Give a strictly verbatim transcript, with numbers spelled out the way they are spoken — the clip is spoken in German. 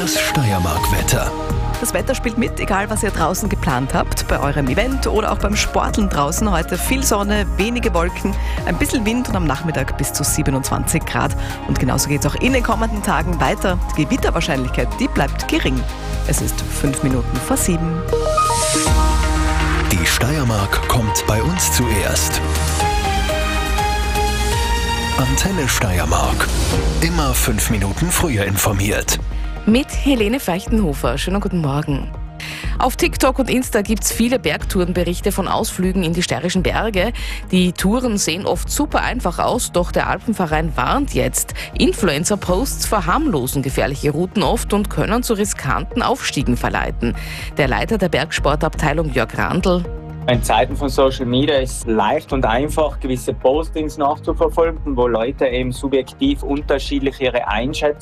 Das Steiermark-Wetter. Das Wetter spielt mit, egal was ihr draußen geplant habt, bei eurem Event oder auch beim Sporteln draußen. Heute viel Sonne, wenige Wolken, ein bisschen Wind und am Nachmittag bis zu siebenundzwanzig Grad. Und genauso geht es auch in den kommenden Tagen weiter. Die Gewitterwahrscheinlichkeit, die bleibt gering. Es ist fünf Minuten vor sieben. Die Steiermark kommt bei uns zuerst. Antenne Steiermark. Immer fünf Minuten früher informiert. Mit Helene Feichtenhofer. Schönen guten Morgen. Auf TikTok und Insta gibt's viele Bergtourenberichte von Ausflügen in die steirischen Berge. Die Touren sehen oft super einfach aus, doch der Alpenverein warnt jetzt. Influencer-Posts verharmlosen gefährliche Routen oft und können zu riskanten Aufstiegen verleiten. Der Leiter der Bergsportabteilung Jörg Randl: In Zeiten von Social Media ist es leicht und einfach, gewisse Postings nachzuverfolgen, wo Leute eben subjektiv unterschiedlich ihre Einschätzung